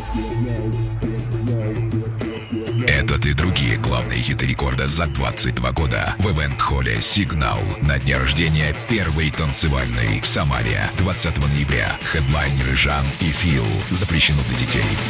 Этот и другие главные хиты рекорда за 22 года в ивент-холле «Сигнал» на дне рождения первой танцевальной в Самаре 20 ноября. Хедлайнеры Жан и Фил. Запрещено для детей.